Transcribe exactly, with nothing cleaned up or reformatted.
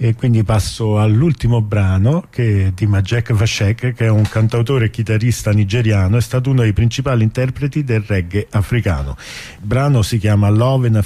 E quindi passo all'ultimo brano, che è di Majek Vashek, che è un cantautore e chitarrista nigeriano, è stato uno dei principali interpreti del reggae africano. Il brano si chiama Love in a